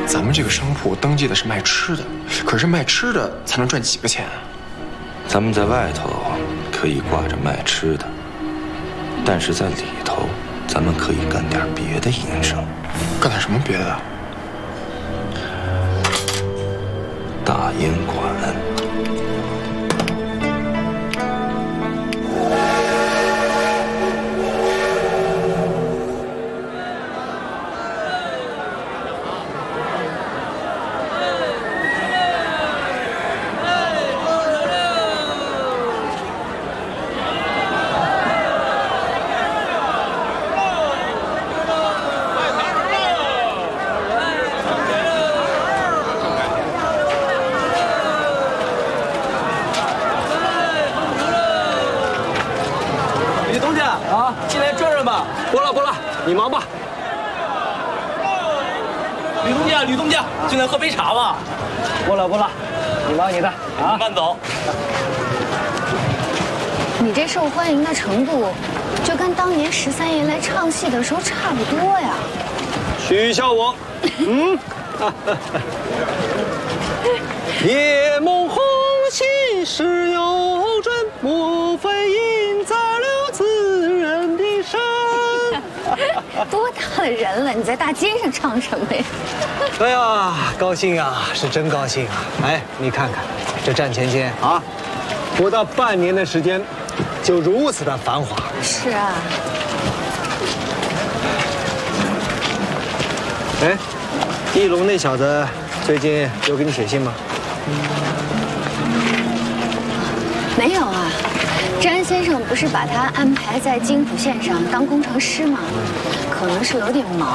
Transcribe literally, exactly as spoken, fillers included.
咱们这个商铺登记的是卖吃的，可是卖吃的才能赚几个钱啊？ 咱们在外头可以挂着卖吃的，但是在里头，咱们可以干点别的营生。 干点什么别的？ 大烟馆。 啊，进来转转吧。不了不了，你忙吧。 吕东家，吕东家，进来喝杯茶吧。 不了不了，你忙你的啊。 慢走。 你这受欢迎的程度，就跟当年十三爷来唱戏的时候差不多呀。 取笑我？嗯。夜梦红杏事有真，莫非应在了自人的身？ 多大的人了，你在大街上唱什么呀？ 哎呀，高兴啊，是真高兴啊！哎，你看看，这站前街啊，不到半年的时间，就如此的繁华。 是啊。 哎，翼龙那小子最近有给你写信吗？ 没有啊，詹先生不是把他安排在金浦线上当工程师吗？可能是有点忙。